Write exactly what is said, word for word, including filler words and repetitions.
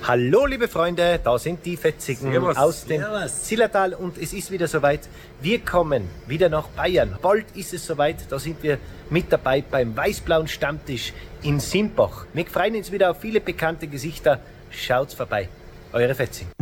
Hallo liebe Freunde, da sind die Fetzigen Servus. aus dem Servus. Zillertal und es ist wieder soweit. Wir kommen wieder nach Bayern. Bald ist es soweit, da sind wir mit dabei beim Weiß-Blauen Stammtisch in Simbach. Wir freuen uns wieder auf viele bekannte Gesichter. Schaut's vorbei. Eure Fetzing.